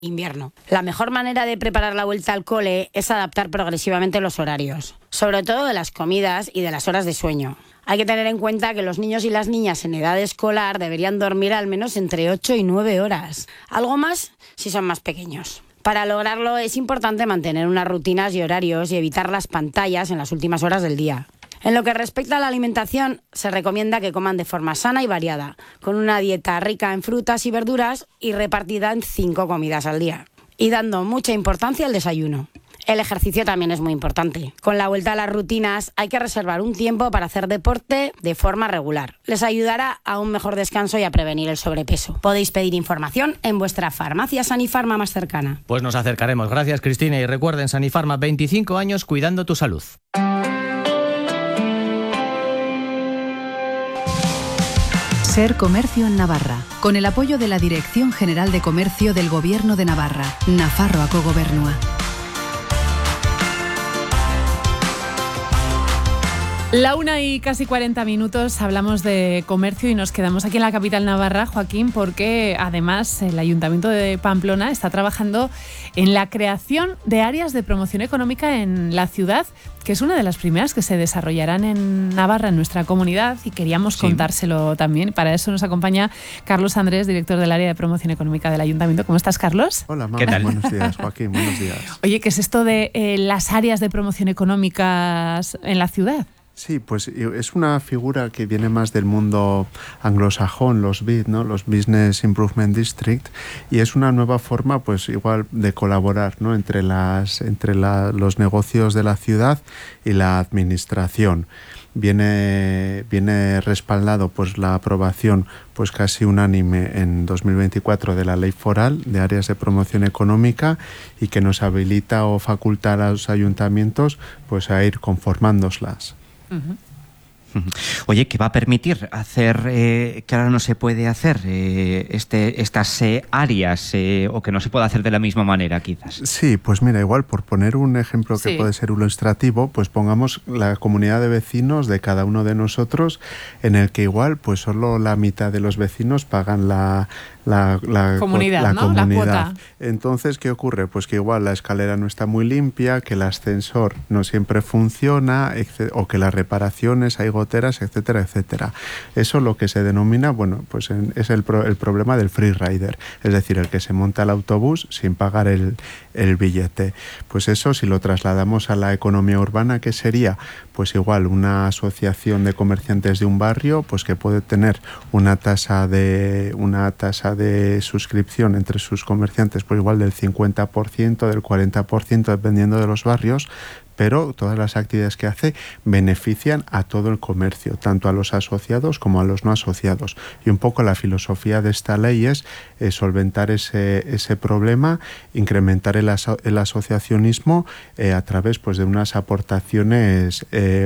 invierno. La mejor manera de preparar la vuelta al cole es adaptar progresivamente los horarios, sobre todo de las comidas y de las horas de sueño. Hay que tener en cuenta que los niños y las niñas en edad escolar deberían dormir al menos entre 8 y 9 horas, algo más si son más pequeños. Para lograrlo es importante mantener unas rutinas y horarios y evitar las pantallas en las últimas horas del día. En lo que respecta a la alimentación, se recomienda que coman de forma sana y variada, con una dieta rica en frutas y verduras y repartida en 5 comidas al día, y dando mucha importancia al desayuno. El ejercicio también es muy importante. Con la vuelta a las rutinas hay que reservar un tiempo para hacer deporte de forma regular. Les ayudará a un mejor descanso y a prevenir el sobrepeso. Podéis pedir información en vuestra farmacia Sanifarma más cercana. Pues nos acercaremos. Gracias, Cristina. Y recuerden, Sanifarma, 25 años cuidando tu salud. Ser Comercio en Navarra, con el apoyo de la Dirección General de Comercio del Gobierno de Navarra, Nafarroako Gobernua. La 1:40 hablamos de comercio y nos quedamos aquí en la capital navarra, Joaquín, porque además el Ayuntamiento de Pamplona está trabajando en la creación de áreas de promoción económica en la ciudad, que es una de las primeras que se desarrollarán en Navarra, en nuestra comunidad, y queríamos contárselo también. Para eso nos acompaña Carlos Andrés, director del área de promoción económica del Ayuntamiento. ¿Cómo estás, Carlos? Hola, mamá. ¿Qué tal? Buenos días, Joaquín. Buenos días. Oye, ¿qué es esto de las áreas de promoción económicas en la ciudad? Sí, pues es una figura que viene más del mundo anglosajón, los BID, ¿no? Los Business Improvement District, y es una nueva forma, pues igual, de colaborar, ¿no? entre los negocios de la ciudad y la administración. Viene respaldado pues la aprobación pues casi unánime en 2024 de la Ley Foral de Áreas de Promoción Económica, y que nos habilita o faculta a los ayuntamientos pues a ir conformándolas. Oye, ¿qué va a permitir hacer que ahora no se puede hacer estas áreas o que no se puede hacer de la misma manera, quizás? Sí, pues mira, igual por poner un ejemplo que puede ser ilustrativo, pues pongamos la comunidad de vecinos de cada uno de nosotros, en el que igual pues solo la mitad de los vecinos pagan la comunidad, ¿no? La cuota. Entonces, ¿qué ocurre? Pues que igual la escalera no está muy limpia, que el ascensor no siempre funciona, o que las reparaciones, hay goteras, etcétera, etcétera. Eso lo que se denomina, bueno, pues es el problema del free rider, es decir, el que se monta el autobús sin pagar el billete. Pues eso, si lo trasladamos a la economía urbana, ¿qué sería? Pues igual una asociación de comerciantes de un barrio, pues que puede tener una tasa de suscripción entre sus comerciantes, pues igual del 50%, del 40%, dependiendo de los barrios, pero todas las actividades que hace benefician a todo el comercio, tanto a los asociados como a los no asociados. Y un poco la filosofía de esta ley es solventar ese problema, incrementar el asociacionismo a través pues de unas aportaciones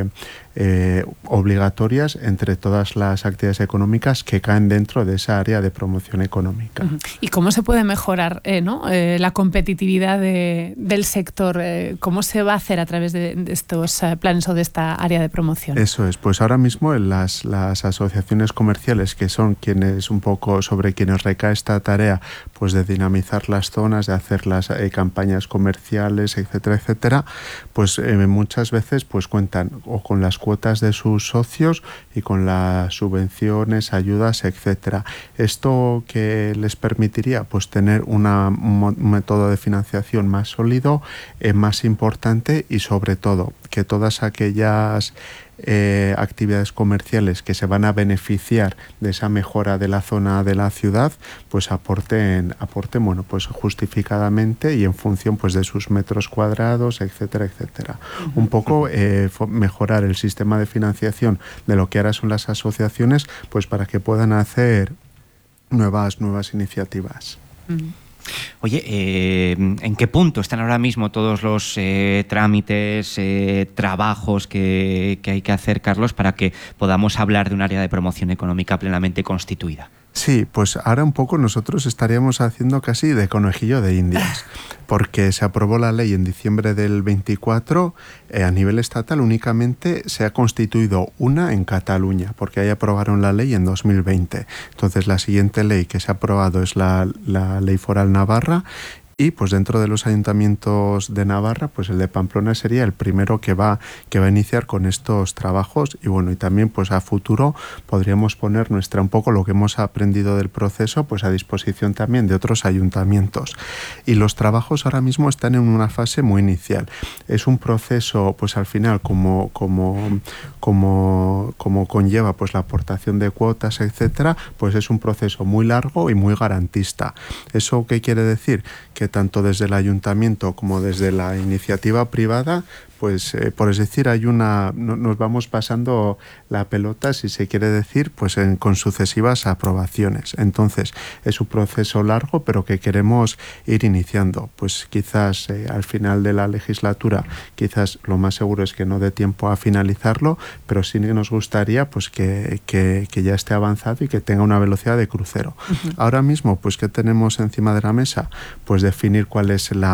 obligatorias entre todas las actividades económicas que caen dentro de esa área de promoción económica. ¿Y cómo se puede mejorar la competitividad del sector? ¿Cómo se va a hacer a través de estos planes o de esta área de promoción? Eso es, pues ahora mismo en las asociaciones comerciales, que son quienes un poco sobre quienes recae esta tarea, pues de dinamizar las zonas, de hacer las campañas comerciales, etcétera, etcétera, pues muchas veces pues cuentan o con las cuotas de sus socios y con las subvenciones, ayudas, etcétera. Esto que les permitiría pues tener un método de financiación más sólido, más importante, y sobre todo que todas aquellas actividades comerciales que se van a beneficiar de esa mejora de la zona de la ciudad, pues aporten bueno, pues justificadamente y en función pues de sus metros cuadrados, etcétera, etcétera. Un poco mejorar el sistema de financiación de lo que ahora son las asociaciones, pues para que puedan hacer nuevas iniciativas. Oye, ¿en qué punto están ahora mismo todos los trámites, trabajos que hay que hacer, Carlos, para que podamos hablar de un área de promoción económica plenamente constituida? Sí, pues ahora un poco nosotros estaríamos haciendo casi de conejillo de indias, porque se aprobó la ley en diciembre del 24, a nivel estatal únicamente se ha constituido una en Cataluña, porque ahí aprobaron la ley en 2020. Entonces la siguiente ley que se ha aprobado es la Ley Foral Navarra, Y pues dentro de los ayuntamientos de Navarra, pues el de Pamplona sería el primero que va a iniciar con estos trabajos. Y bueno, y también pues a futuro podríamos poner un poco lo que hemos aprendido del proceso pues a disposición también de otros ayuntamientos. Y los trabajos ahora mismo están en una fase muy inicial. Es un proceso pues al final como conlleva pues la aportación de cuotas, etcétera, pues es un proceso muy largo y muy garantista. ¿Eso qué quiere decir? Que tanto desde el ayuntamiento como desde la iniciativa privada, pues por es decir, nos vamos pasando la pelota, si se quiere decir, pues con sucesivas aprobaciones. Entonces, es un proceso largo, pero que queremos ir iniciando. Pues quizás al final de la legislatura, quizás lo más seguro es que no dé tiempo a finalizarlo, pero sí que nos gustaría pues que ya esté avanzado y que tenga una velocidad de crucero. Uh-huh. Ahora mismo, pues ¿qué tenemos encima de la mesa? Pues definir cuál es el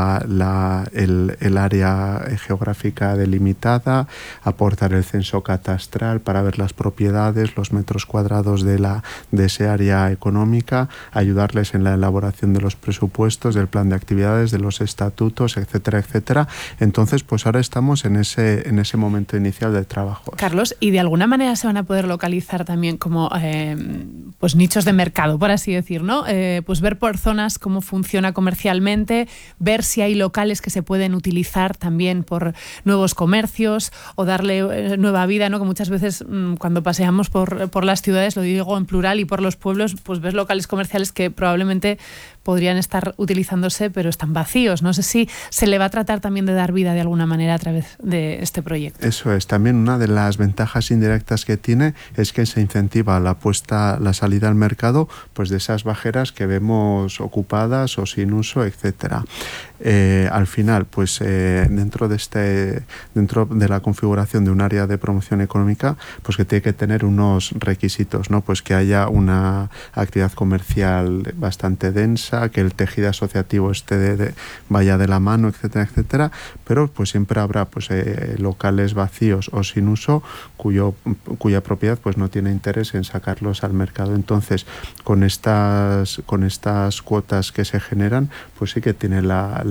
área geográfica delimitada, aportar el censo catastral para ver las propiedades, los metros cuadrados de ese área económica, ayudarles en la elaboración de los presupuestos, del plan de actividades, de los estatutos, etcétera, etcétera. Entonces, pues ahora estamos en ese momento inicial de trabajo. Carlos, ¿y de alguna manera se van a poder localizar también como pues nichos de mercado, por así decir, ¿no? Pues ver por zonas cómo funciona comercialmente, ver si hay locales que se pueden utilizar también por nuevos comercios o darle nueva vida, ¿no? Que muchas veces cuando paseamos por las ciudades, lo digo en plural, y por los pueblos, pues ves locales comerciales que probablemente podrían estar utilizándose, pero están vacíos. No sé si se le va a tratar también de dar vida de alguna manera a través de este proyecto. Eso es. También una de las ventajas indirectas que tiene es que se incentiva la salida al mercado pues de esas bajeras que vemos ocupadas o sin uso, etcétera. Al final, pues dentro de la configuración de un área de promoción económica, pues que tiene que tener unos requisitos, ¿no? Pues que haya una actividad comercial bastante densa, que el tejido asociativo vaya de la mano, etcétera, etcétera, pero pues siempre habrá pues locales vacíos o sin uso cuya propiedad pues no tiene interés en sacarlos al mercado. Entonces, con estas cuotas que se generan, pues sí que tiene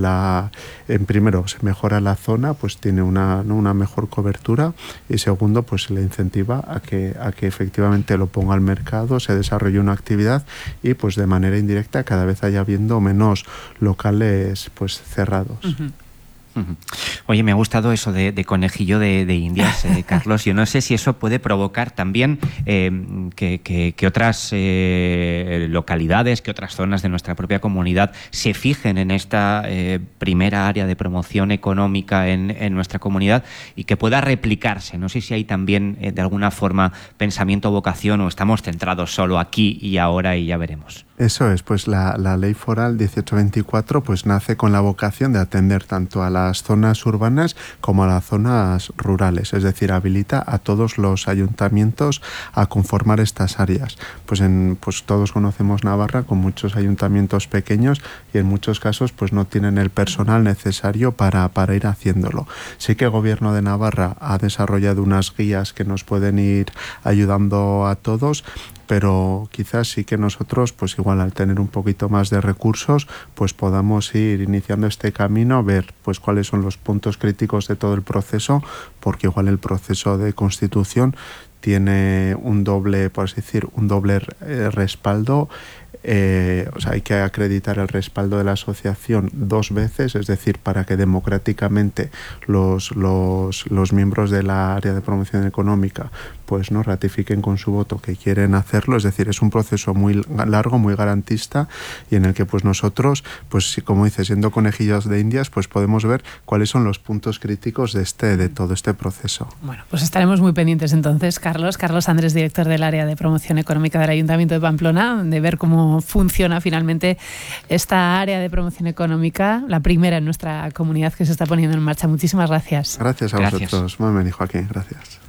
en primero se mejora la zona, pues tiene una mejor cobertura, y segundo pues se le incentiva a que efectivamente lo ponga al mercado, se desarrolle una actividad y pues de manera indirecta cada vez haya habiendo menos locales pues cerrados. Uh-huh. Oye, me ha gustado eso de conejillo de indias, Carlos. Yo no sé si eso puede provocar también que otras localidades, que otras zonas de nuestra propia comunidad se fijen en esta primera área de promoción económica en nuestra comunidad y que pueda replicarse. No sé si hay también de alguna forma pensamiento o vocación, o estamos centrados solo aquí y ahora y ya veremos. Eso es, pues la Ley Foral 1824 pues nace con la vocación de atender tanto a las zonas urbanas como a las zonas rurales, es decir, habilita a todos los ayuntamientos a conformar estas áreas. Pues todos conocemos Navarra con muchos ayuntamientos pequeños y en muchos casos pues no tienen el personal necesario para ir haciéndolo. Sí que el Gobierno de Navarra ha desarrollado unas guías que nos pueden ir ayudando a todos, pero quizás sí que nosotros, pues igual al tener un poquito más de recursos, pues podamos ir iniciando este camino, ver pues cuáles son los puntos críticos de todo el proceso, porque igual el proceso de constitución tiene un doble respaldo. Hay que acreditar el respaldo de la asociación 2 veces, es decir, para que democráticamente los miembros de la área de promoción económica pues no ratifiquen con su voto que quieren hacerlo. Es decir, es un proceso muy largo, muy garantista, y en el que pues nosotros, pues como dice, siendo conejillos de indias, pues podemos ver cuáles son los puntos críticos de todo este proceso. Bueno, pues estaremos muy pendientes entonces, Carlos Andrés, director del área de promoción económica del Ayuntamiento de Pamplona, de ver cómo funciona finalmente esta área de promoción económica, la primera en nuestra comunidad que se está poniendo en marcha. Muchísimas gracias. Gracias a vosotros. Muy bien, Joaquín. Gracias.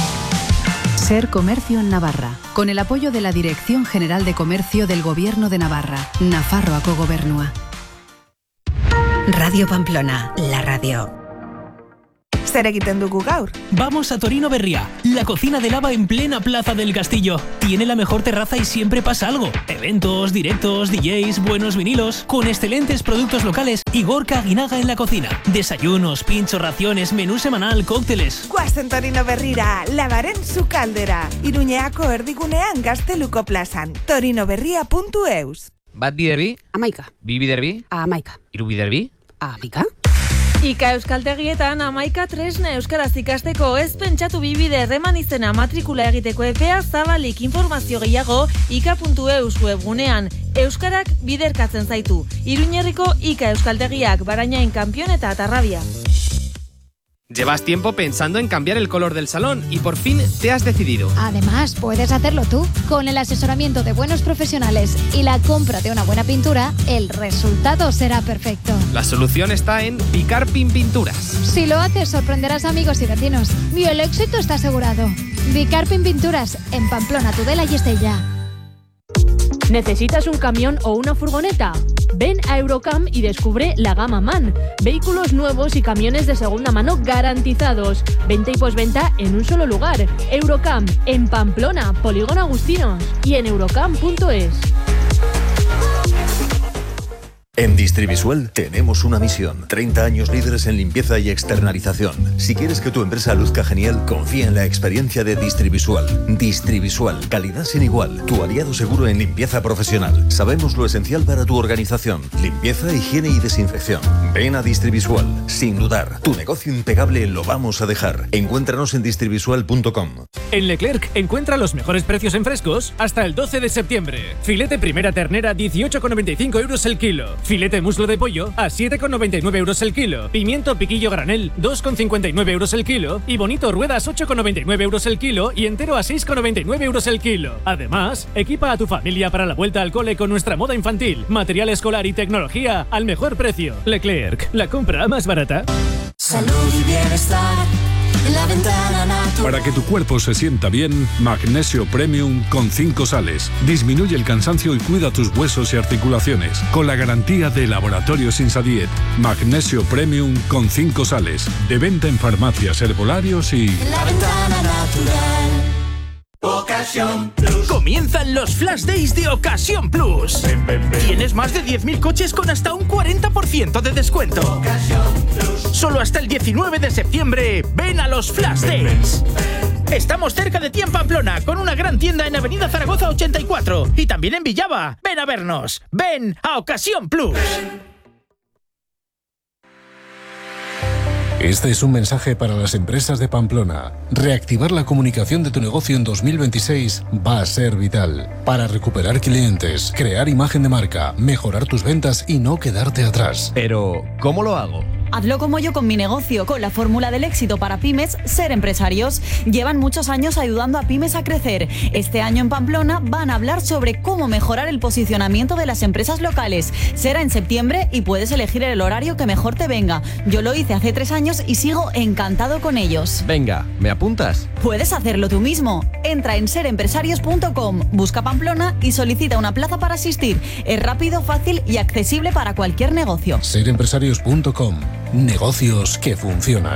Ser Comercio en Navarra, con el apoyo de la Dirección General de Comercio del Gobierno de Navarra, Nafarroako Gobernua. Radio Pamplona, la radio. Zer egiten dugu gaur? Vamos a Torino Berría, la cocina de lava en plena Plaza del Castillo. Tiene la mejor terraza y siempre pasa algo. Eventos, directos, DJs, buenos vinilos, con excelentes productos locales y Gorka Aguinaga en la cocina. Desayunos, pinchos, raciones, menú semanal, cócteles. Guazen Torino Berrira, lavaren su caldera. Iruñeako erdigunean Gazteluko plazan. torinoberria.eus. Bat biderbi? Amaika. Bi biderbi? Amaika. Hiru biderbi? Amaika. Ika euskaltegietan amaika tresna euskaraz ikasteko, ez pentsatu bibider eman izena matrikula egiteko epea zabalik. Informazio gehiago ika.eus webgunean. Euskarak biderkatzen zaitu. Iruñerriko Ika euskaltegiak, Barañain, Kampion eta Tarrabia. Llevas tiempo pensando en cambiar el color del salón y por fin te has decidido. Además, puedes hacerlo tú. Con el asesoramiento de buenos profesionales y la compra de una buena pintura, el resultado será perfecto. La solución está en Bicarpin Pinturas. Si lo haces, sorprenderás a amigos y vecinos. Y el éxito está asegurado. Bicarpin Pinturas, en Pamplona, Tudela y Estella. ¿Necesitas un camión o una furgoneta? Ven a Eurocam y descubre la gama MAN. Vehículos nuevos y camiones de segunda mano garantizados. Venta y posventa en un solo lugar. Eurocam, en Pamplona, Polígono Agustinos y en eurocam.es. En Distrivisual tenemos una misión: 30 años líderes en limpieza y externalización. Si quieres que tu empresa luzca genial, confía en la experiencia de Distrivisual. Distrivisual, calidad sin igual, tu aliado seguro en limpieza profesional. Sabemos lo esencial para tu organización: limpieza, higiene y desinfección. Ven a Distrivisual, sin dudar. Tu negocio impecable lo vamos a dejar. Encuéntranos en distrivisual.com. En Leclerc encuentra los mejores precios en frescos hasta el 12 de septiembre. Filete primera ternera 18,95 euros el kilo. Filete muslo de pollo a 7,99 euros el kilo. Pimiento piquillo granel 2,59 euros el kilo. Y bonito ruedas 8,99 euros el kilo y entero a 6,99 euros el kilo. Además, equipa a tu familia para la vuelta al cole con nuestra moda infantil, material escolar y tecnología al mejor precio. Leclerc, la compra más barata. Salud y bienestar. La Ventana Natural. Para que tu cuerpo se sienta bien, Magnesio Premium con 5 sales. Disminuye el cansancio y cuida tus huesos y articulaciones. Con la garantía de Laboratorios Insadiet. Magnesio Premium con 5 sales. De venta en farmacias, herbolarios y... La Ventana Natural. Ocasión Plus. Comienzan los Flash Days de Ocasión Plus. Tienes más de 10.000 coches con hasta un 40% de descuento. Ocasión Plus. Solo hasta el 19 de septiembre, ven a los Flash Days. Estamos cerca de ti en Pamplona, con una gran tienda en Avenida Zaragoza 84 y también en Villava. Ven a vernos. Ven a Ocasión Plus. Este es un mensaje para las empresas de Pamplona. Reactivar la comunicación de tu negocio en 2026 va a ser vital para recuperar clientes, crear imagen de marca, mejorar tus ventas y no quedarte atrás. Pero, ¿cómo lo hago? Hazlo como yo con mi negocio, con la fórmula del éxito para pymes, Ser Empresarios. Llevan muchos años ayudando a pymes a crecer. Este año en Pamplona van a hablar sobre cómo mejorar el posicionamiento de las empresas locales. Será en septiembre y puedes elegir el horario que mejor te venga. Yo lo hice hace 3 años y sigo encantado con ellos. Venga, ¿me apuntas? Puedes hacerlo tú mismo. Entra en serempresarios.com, busca Pamplona y solicita una plaza para asistir. Es rápido, fácil y accesible para cualquier negocio. Serempresarios.com. Negocios que funcionan.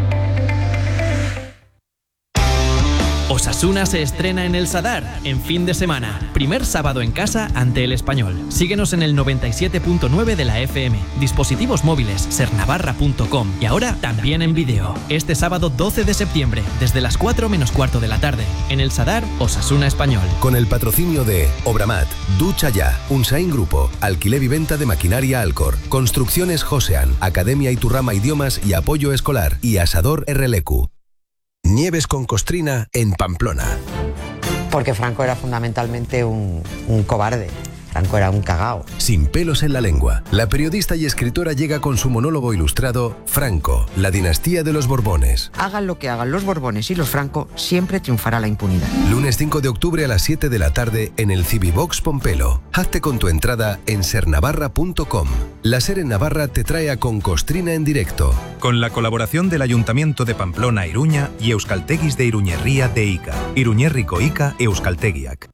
Osasuna se estrena en el Sadar en fin de semana. Primer sábado en casa ante el Español. Síguenos en el 97.9 de la FM. Dispositivos móviles, sernavarra.com. Y ahora también en vídeo. Este sábado 12 de septiembre, desde las 4 menos cuarto de la tarde. En el Sadar, Osasuna Español. Con el patrocinio de Obramat, Ducha Ya, Unsain Grupo, Alquiler y Venta de Maquinaria Alcor, Construcciones Josean, Academia Iturrama Idiomas y Apoyo Escolar y Asador RLQ. Nieves con Costrina en Pamplona. Porque Franco era fundamentalmente un cobarde. Franco era un cagao. Sin pelos en la lengua, la periodista y escritora llega con su monólogo ilustrado Franco, la dinastía de los Borbones. Hagan lo que hagan los Borbones y los Franco, siempre triunfará la impunidad. Lunes 5 de octubre a las 7 de la tarde en el Civivox Pompelo. Hazte con tu entrada en sernavarra.com. La Ser en Navarra te trae a Con Costrina en directo. Con la colaboración del Ayuntamiento de Pamplona Iruña y Euskalteguis de Iruñerría de Ica. Iruñerriko Ica Euskaltegiak.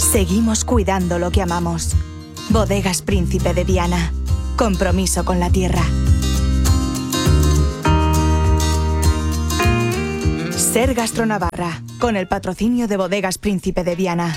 Seguimos cuidando lo que amamos. Bodegas Príncipe de Viana. Compromiso con la tierra. Ser Gastronavarra, con el patrocinio de Bodegas Príncipe de Viana.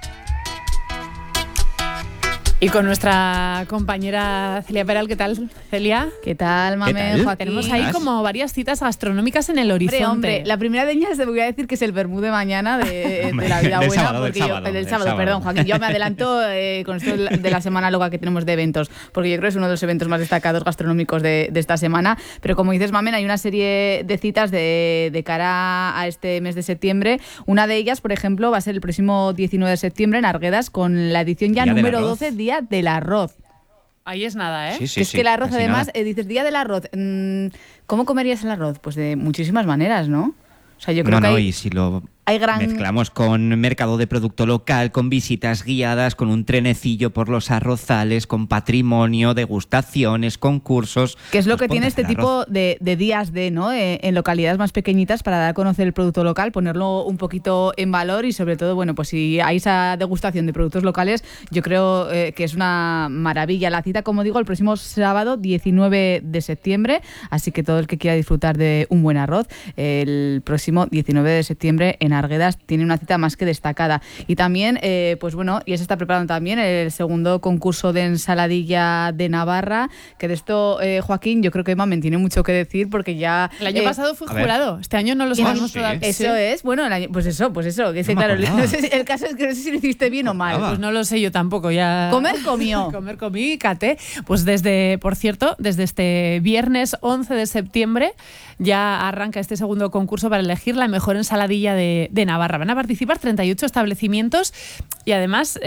Y con nuestra compañera Celia Peral, ¿qué tal, Celia? ¿Qué tal, Mame? Tenemos ahí como varias citas gastronómicas en el horizonte. Hombre, la primera de ellas te voy a decir que es el vermú de mañana de la vida buena. Del sábado, perdón, Joaquín. Yo me adelanto con esto de la semana loca que tenemos de eventos, porque yo creo que es uno de los eventos más destacados gastronómicos de esta semana. Pero como dices, Mamen, hay una serie de citas de cara a este mes de septiembre. Una de ellas, por ejemplo, va a ser el próximo 19 de septiembre en Arguedas, con la edición ya número 12, Día del Arroz. Ahí es nada, ¿eh? Sí, es que el arroz, además, dices Día del Arroz. ¿Cómo comerías el arroz? Pues de muchísimas maneras, ¿no? O sea, yo creo que y si lo hay mezclamos con mercado de producto local, con visitas guiadas, con un trenecillo por los arrozales, con patrimonio, degustaciones, concursos. Que es lo que tiene este tipo de días ¿no? En localidades más pequeñitas para dar a conocer el producto local, ponerlo un poquito en valor y sobre todo, bueno, pues si hay esa degustación de productos locales, yo creo que es una maravilla. La cita, como digo, el próximo sábado 19 de septiembre, así que todo el que quiera disfrutar de un buen arroz, el próximo 19 de septiembre en Arguedas tiene una cita más que destacada. Y también, pues bueno, ya se está preparando también el segundo concurso de ensaladilla de Navarra, que de esto, Joaquín, yo creo que Mamen tiene mucho que decir porque ya... El año pasado fui jurado, este año no lo sabemos todavía. Eso es, bueno, pues eso, que es que, claro, no sé el caso es que no sé si lo hiciste bien o mal. Pues no lo sé yo tampoco, ya... Comer comió. Comer comí, Cate. Pues por cierto, desde este viernes 11 de septiembre ya arranca este segundo concurso para elegir la mejor ensaladilla de Navarra. Van a participar 38 establecimientos y además...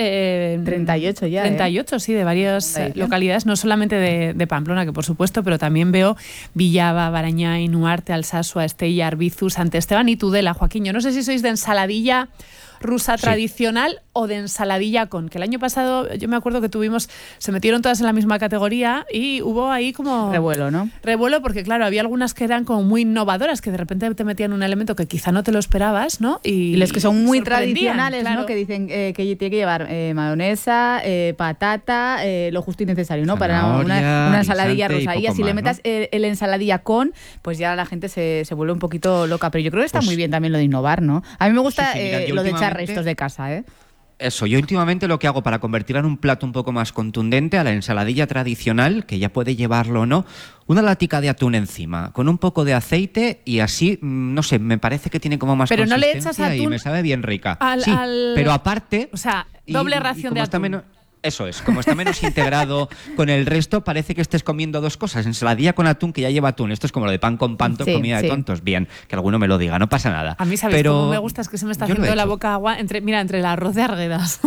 38 ya. 38, sí, de varias localidades, no solamente de Pamplona, que por supuesto, pero también veo Villava, Barañáin, Nuarte, Alsasua, Estella, Arbizu, Sant Esteban y Tudela. Joaquín, yo no sé si sois de ensaladilla rusa tradicional o de ensaladilla con, que el año pasado yo me acuerdo que se metieron todas en la misma categoría y hubo ahí como... Revuelo, ¿no? Revuelo porque claro, había algunas que eran como muy innovadoras, que de repente te metían un elemento que quizá no te lo esperabas, ¿no? Y los que son muy tradicionales, claro, ¿no? Que dicen que tiene que llevar mayonesa, patata, lo justo y necesario, ¿no? Para una ensaladilla rusa. Y así le metas el ensaladilla con, pues ya la gente se vuelve un poquito loca. Pero yo creo que está muy bien también lo de innovar, ¿no? A mí me gusta lo de echar restos de casa, ¿eh? Eso, yo últimamente lo que hago para convertirla en un plato un poco más contundente a la ensaladilla tradicional, que ya puede llevarlo o no, una latica de atún encima, con un poco de aceite y así, no sé, me parece que tiene como más pero consistencia. No le echas atún y me sabe bien rica. Sí, pero aparte... O sea, doble ración de atún. Eso es, como está menos integrado con el resto, parece que estés comiendo dos cosas. Ensaladilla con atún, que ya lleva atún. Esto es como lo de pan con panto, comida de tontos. Bien, que alguno me lo diga, no pasa nada. A mí, ¿sabes cómo me gusta? Es que se me está haciendo la boca agua entre el arroz de Arguedas,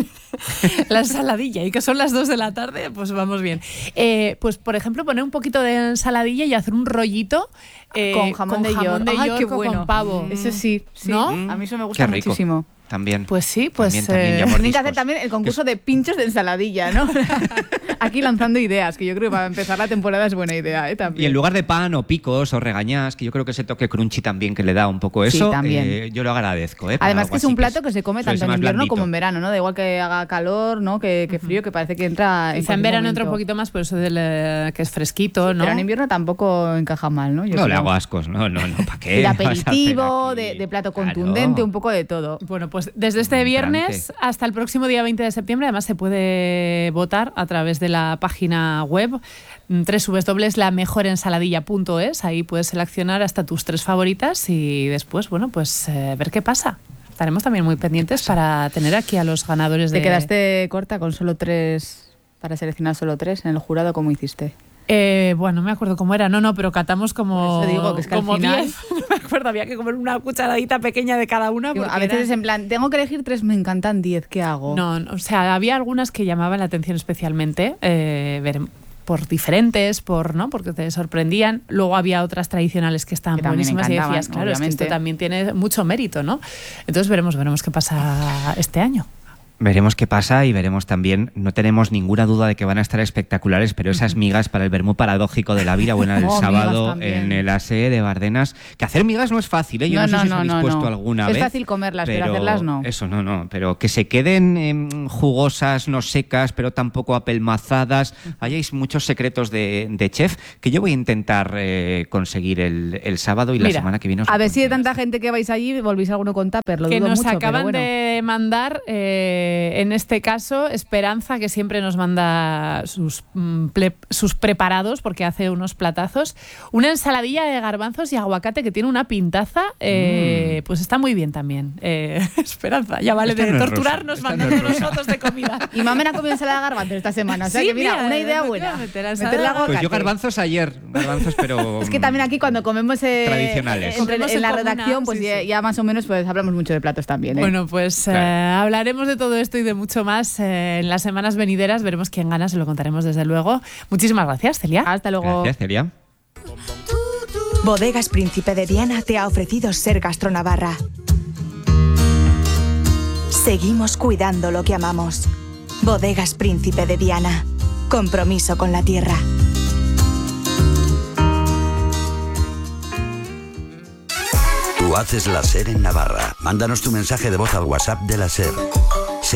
la ensaladilla, y que son las 2 de la tarde, pues vamos bien. Pues, por ejemplo, poner un poquito de ensaladilla y hacer un rollito con jamón de York. Ay, qué bueno. Con pavo. Eso sí, ¿no? A mí eso me gusta muchísimo. También. Pues sí, pues... Tienen que hacer también el concurso de pinchos de ensaladilla, ¿no? Aquí lanzando ideas, que yo creo que para empezar la temporada es buena idea, también. Y en lugar de pan o picos o regañás, que yo creo que ese toque crunchy también que le da un poco eso, yo lo agradezco. Además que es un plato que se come tanto en invierno como en verano, ¿no? Da igual que haga calor, ¿no? Que frío, que parece que entra... Quizá en verano entra un poquito más por eso que es fresquito, ¿no? Pero en invierno tampoco encaja mal, ¿no? Le hago ascos, no, ¿para qué? De aperitivo, de plato contundente, un poco de todo. Bueno, pues desde este viernes hasta el próximo día 20 de septiembre, además se puede votar a través de la página web www.lamejorensaladilla.es. Ahí puedes seleccionar hasta tus 3 favoritas y después, bueno, pues ver qué pasa. Estaremos también muy pendientes para tener aquí a los ganadores de... ¿Te quedaste corta con solo 3, para seleccionar solo 3 en el jurado? ¿Cómo hiciste? Bueno, no me acuerdo cómo era, pero catamos como... Por eso digo, que es que como al final... 10. No me acuerdo, había que comer una cucharadita pequeña de cada una. A veces es en plan, tengo que elegir 3, me encantan 10, ¿qué hago? No, o sea, había algunas que llamaban la atención especialmente, por diferentes, porque te sorprendían. Luego había otras tradicionales que estaban buenísimas y decías, claro, obviamente. Es que esto también tiene mucho mérito, ¿no? Entonces veremos qué pasa este año. Veremos qué pasa y veremos también, no tenemos ninguna duda de que van a estar espectaculares, pero esas migas para el vermú paradójico de la Vira Buena del sábado en el ASE de Bardenas, que hacer migas no es fácil, ¿eh? Yo no sé si os habéis puesto alguna vez. Es fácil comerlas, pero hacerlas no. Eso no, pero que se queden jugosas, no secas, pero tampoco apelmazadas. Hayáis muchos secretos de chef que yo voy a intentar conseguir el sábado y la semana que viene. A ver si de tanta gente que vais allí volvéis alguno con tupper, lo dudo mucho. Que nos acaban de mandar... en este caso, Esperanza, que siempre nos manda sus preparados, porque hace unos platazos, una ensaladilla de garbanzos y aguacate que tiene una pintaza, pues está muy bien también. Esperanza, ya vale de torturarnos mandándonos fotos de comida. Y Mamen ha comido ensalada de garbanzos esta semana, o sea que mira, una idea buena. Meterle aguacate. Pues yo garbanzos ayer, pero... Es que también aquí cuando comemos tradicionales. En la redacción, pues ya más o menos pues hablamos mucho de platos también. Bueno, pues hablaremos de todo esto y de mucho más en las semanas venideras. Veremos quién gana, se lo contaremos desde luego. Muchísimas gracias, Celia. Hasta luego. Gracias, Celia. Bodegas Príncipe de Viana te ha ofrecido Ser Gastronavarra. Seguimos cuidando lo que amamos. Bodegas Príncipe de Viana. Compromiso con la tierra. Tú haces la SER en Navarra. Mándanos tu mensaje de voz al WhatsApp de la SER.